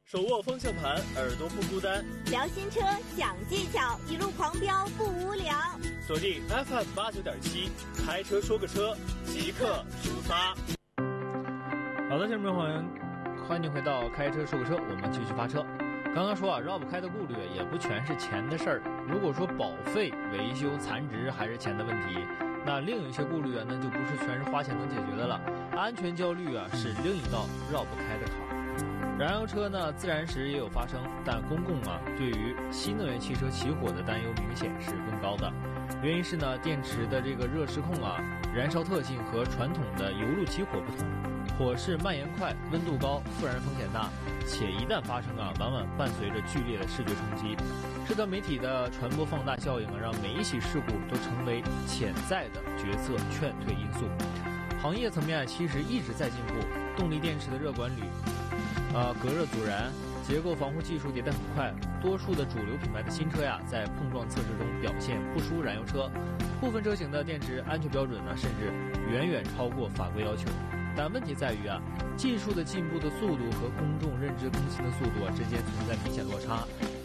手握方向盘，耳朵不孤单。 聊新车，讲技巧，一路狂飙不无聊。 锁定 FM89.7，开车说个车，即刻出发。 好的，听众朋友们，欢迎回到开车说个车，我们继续发车。刚刚说绕不开的顾虑也不全是钱的事儿。如果说保费、维修、残值还是钱的问题，那另一些顾虑那就不是全是花钱能解决的了。安全焦虑是另一道绕不开的坎。燃油车自燃时也有发生，但公共对于新能源汽车起火的担忧明显是更高的。原因是电池的这个热失控燃烧特性和传统的油路起火不同，火势蔓延快，温度高，复燃风险大，且一旦发生往往伴随着剧烈的视觉冲击。社交媒体的传播放大效应让每一起事故都成为潜在的决策劝退因素。行业层面其实一直在进步，动力电池的热管铝隔热阻燃，结构防护技术迭代很快，多数的主流品牌的新车在碰撞测试中表现不输燃油车，部分车型的电池安全标准甚至远远超过法规要求。但问题在于技术的进步的速度和公众认知更新的速度之间存在明显落差。